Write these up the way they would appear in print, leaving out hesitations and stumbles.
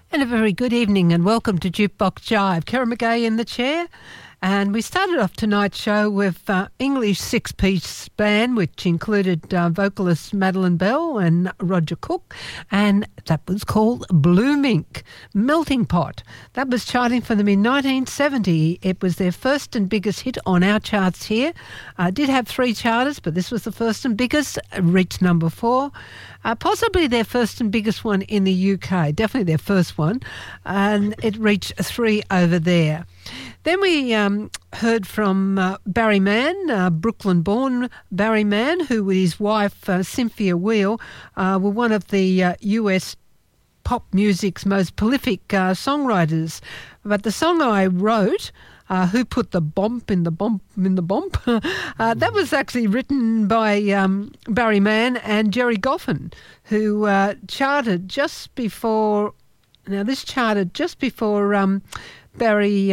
And a very good evening and welcome to Jukebox Jive. Karen McGay in the chair. And we started off tonight's show with English six-piece band, which included vocalist Madeline Bell and Roger Cook, and that was called Blue Mink, Melting Pot. That was charting for them in 1970. It was their first and biggest hit on our charts here. Did have 3 charters, but this was the first and biggest, reached number 4. Possibly their first and biggest one in the UK, definitely their first one, and it reached 3 over there. Then we heard from Barry Mann, Brooklyn-born Barry Mann, who with his wife Cynthia Weil were one of the US pop music's most prolific songwriters. But the song I wrote, Who Put the Bomp in the Bomp in the Bomp, that was actually written by Barry Mann and Jerry Goffin, who charted just before, now this charted just before Barry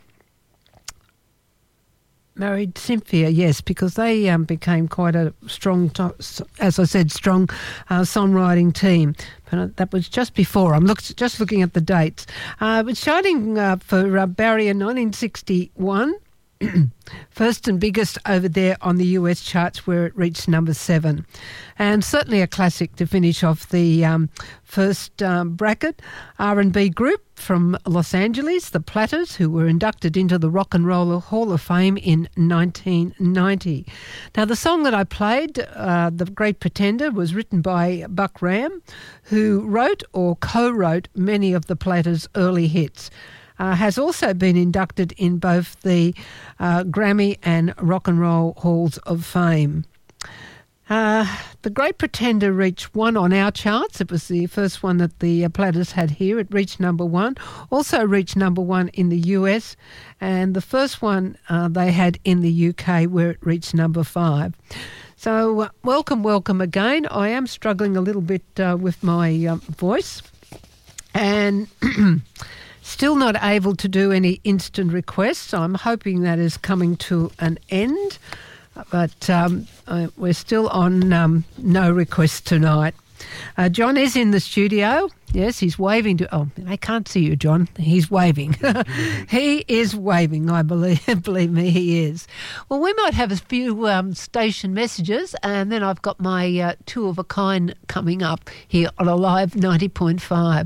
married Cynthia, yes, because they became quite a strong, as I said, strong songwriting team. But that was just before. I'm just looking at the dates. It was charting for Barry in 1961. First and biggest over there on the US charts, where it reached number 7. And certainly a classic to finish off the first bracket. R&B group from Los Angeles, the Platters, who were inducted into the Rock and Roll Hall of Fame in 1990. Now, the song that I played, The Great Pretender, was written by Buck Ram, who wrote or co-wrote many of the Platters' early hits. Has also been inducted in both the Grammy and Rock and Roll Halls of Fame. The Great Pretender reached 1 on our charts. It was the first one that the Platters had here. It reached number 1. Also reached number 1 in the US. And the first one they had in the UK, where it reached number 5. So welcome again. I am struggling a little bit with my voice. And still not able to do any instant requests. I'm hoping that is coming to an end, but we're still on no requests tonight. John is in the studio. Yes, he's waving to... Oh, I can't see you, John. He's waving. He is waving, I believe. Believe me, he is. Well, we might have a few station messages, and then I've got my 2 of a kind coming up here on Alive 90.5.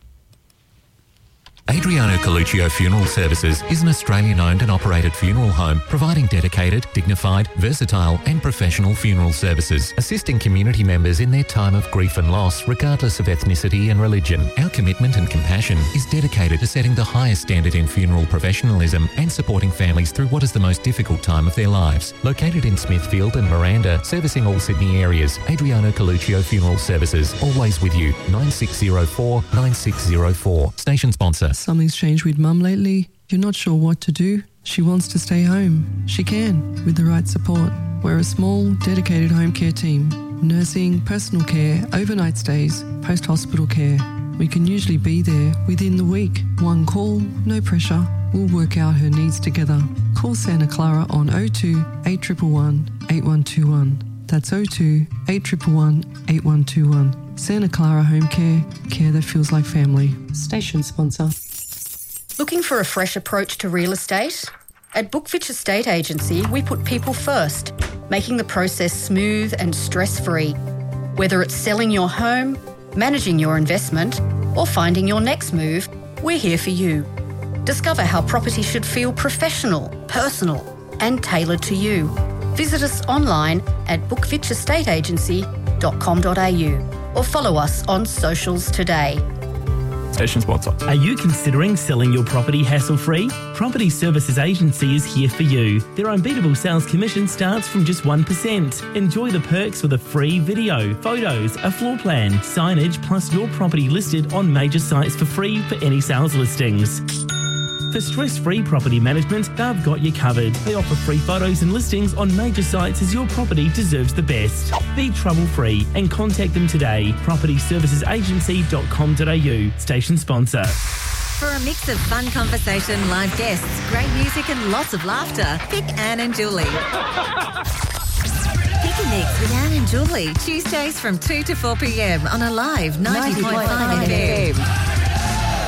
Adriano Coluccio Funeral Services is an Australian-owned and operated funeral home providing dedicated, dignified, versatile and professional funeral services, assisting community members in their time of grief and loss regardless of ethnicity and religion. Our commitment and compassion is dedicated to setting the highest standard in funeral professionalism and supporting families through what is the most difficult time of their lives. Located in Smithfield and Miranda, servicing all Sydney areas, Adriano Coluccio Funeral Services, always with you, 9604 9604. Station sponsor. Something's changed with Mum lately. You're not sure what to do. She wants to stay home. She can, with the right support. We're a small, dedicated home care team. Nursing, personal care, overnight stays, post-hospital care. We can usually be there within the week. One call, no pressure. We'll work out her needs together. Call Santa Clara on 02 8111 8121. That's 02 8111 8121. Santa Clara Home Care, care that feels like family. Station sponsor. Looking for a fresh approach to real estate? At Bookfitch Estate Agency, we put people first, making the process smooth and stress-free. Whether it's selling your home, managing your investment, or finding your next move, we're here for you. Discover how property should feel professional, personal, and tailored to you. Visit us online at bookfitchestateagency.com.au or follow us on socials today. Station sponsor. Are you considering selling your property hassle-free? Property Services Agency is here for you. Their unbeatable sales commission starts from just 1%. Enjoy the perks with a free video, photos, a floor plan, signage, plus your property listed on major sites for free for any sales listings. For stress-free property management, they've got you covered. They offer free photos and listings on major sites as your property deserves the best. Be trouble-free and contact them today. propertyservicesagency.com.au. Station sponsor. For a mix of fun conversation, live guests, great music and lots of laughter, pick Anne and Julie. Pick a mix with Anne and Julie, Tuesdays from 2 to 4 p.m. on Alive 90.5 FM.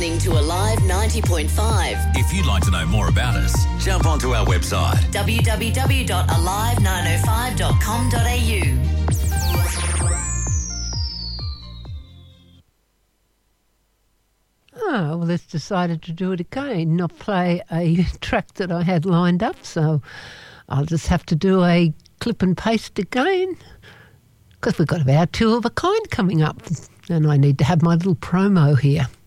listening to Alive 90.5. If you'd like to know more about us, jump onto our website www.alive905.com.au. Oh, well, it's decided to do it again, not play a track that I had lined up, so I'll just have to do a clip and paste again, because we've got about two of a kind coming up, and I need to have my little promo here.